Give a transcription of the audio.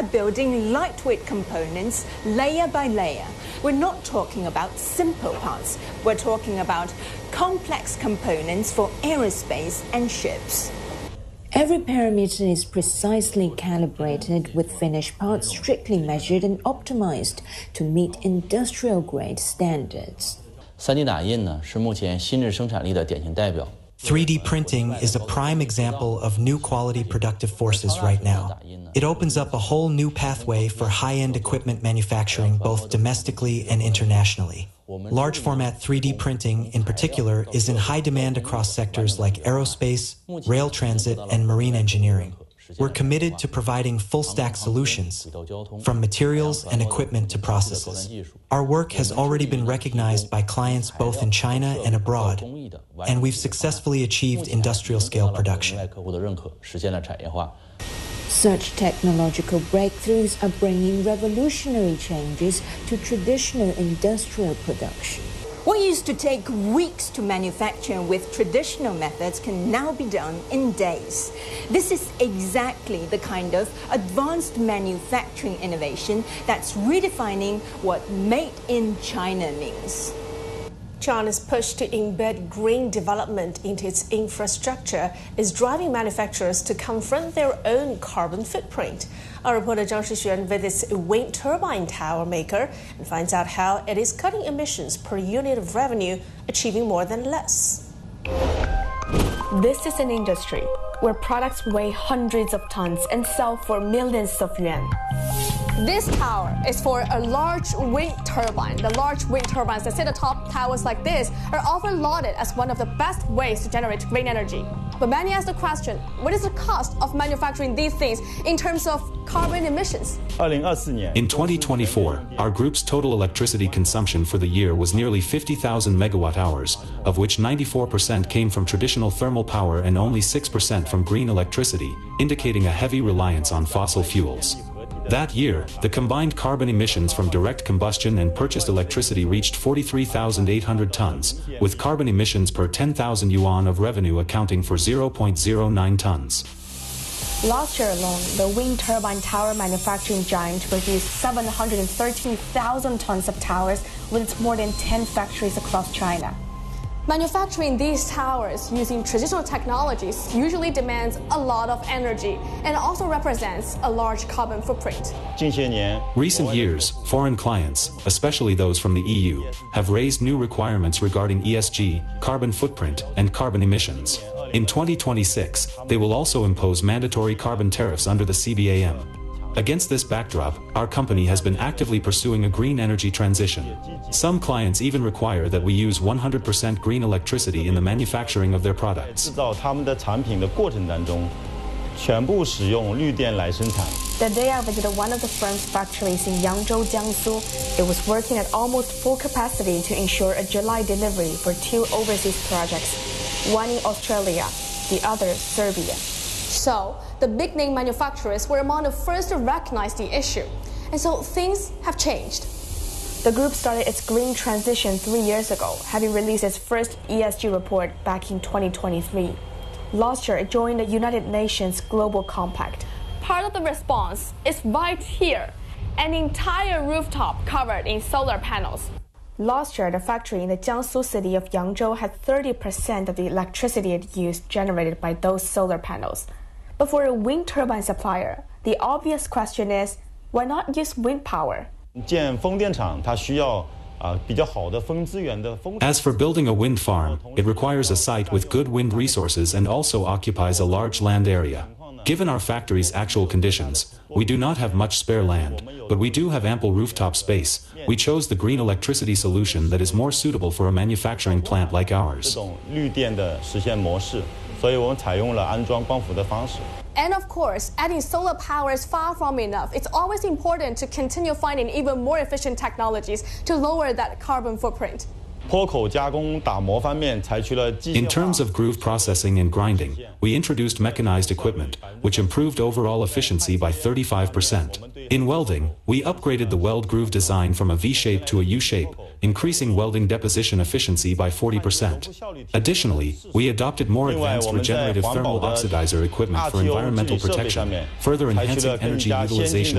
building lightweight components layer by layer. We're not talking about simple parts. We're talking about complex components for aerospace and ships. Every parameter is precisely calibrated with finished parts strictly measured and optimized to meet industrial-grade standards. 3D 打印呢，是目前新质生产力的典型代表。 3D printing is a prime example of new quality productive forces right now. It opens up a whole new pathway for high-end equipment manufacturing both domestically and internationally. Large format 3D printing, in particular, is in high demand across sectors like aerospace, rail transit, and marine engineering. We're committed to providing full-stack solutions, from materials and equipment to processes. Our work has already been recognized by clients both in China and abroad, and we've successfully achieved industrial-scale production. Such technological breakthroughs are bringing revolutionary changes to traditional industrial production. What used to take weeks to manufacture with traditional methods can now be done in days. This is exactly the kind of advanced manufacturing innovation that's redefining what made in China means. China's push to embed green development into its infrastructure is driving manufacturers to confront their own carbon footprint. Our reporter Zhang Shixuan visits a wind turbine tower maker and finds out how it is cutting emissions per unit of revenue, achieving more than less. This is an industry where products weigh hundreds of tons and sell for millions of yuan. This tower is for a large wind turbine. The large wind turbines that sit atop towers like this are often lauded as one of the best ways to generate green energy. But many ask the question, what is the cost of manufacturing these things in terms of carbon emissions? In 2024, our group's total electricity consumption for the year was nearly 50,000 megawatt hours, of which 94% came from traditional thermal power and only 6% from green electricity, indicating a heavy reliance on fossil fuels. That year, the combined carbon emissions from direct combustion and purchased electricity reached 43,800 tons, with carbon emissions per 10,000 yuan of revenue accounting for 0.09 tons. Last year alone, the wind turbine tower manufacturing giant produced 713,000 tons of towers with its more than 10 factories across China. Manufacturing these towers using traditional technologies usually demands a lot of energy and also represents a large carbon footprint. Recent years, foreign clients, especially those from the EU, have raised new requirements regarding ESG, carbon footprint, and carbon emissions. In 2026, they will also impose mandatory carbon tariffs under the CBAM. Against this backdrop, our company has been actively pursuing a green energy transition. Some clients even require that we use 100% green electricity in the manufacturing of their products. The day I visited one of the firm's factories in Yangzhou, Jiangsu, it was working at almost full capacity to ensure a July delivery for 2 overseas projects, one in Australia, the other Serbia. So, the big-name manufacturers were among the first to recognize the issue. And so things have changed. The group started its green transition 3 years ago, having released its first ESG report back in 2023. Last year, it joined the United Nations Global Compact. Part of the response is right here, an entire rooftop covered in solar panels. Last year, the factory in the Jiangsu city of Yangzhou had 30% of the electricity it used generated by those solar panels. But for a wind turbine supplier, the obvious question is, why not use wind power? As for building a wind farm, it requires a site with good wind resources and also occupies a large land area. Given our factory's actual conditions, we do not have much spare land, but we do have ample rooftop space. We chose the green electricity solution that is more suitable for a manufacturing plant like ours. And of course, adding solar power is far from enough. It's always important to continue finding even more efficient technologies to lower that carbon footprint. In terms of groove processing and grinding, we introduced mechanized equipment, which improved overall efficiency by 35%. In welding, we upgraded the weld groove design from a V-shape to a U-shape, increasing welding deposition efficiency by 40%. Additionally, we adopted more advanced regenerative thermal oxidizer equipment for environmental protection, further enhancing energy utilization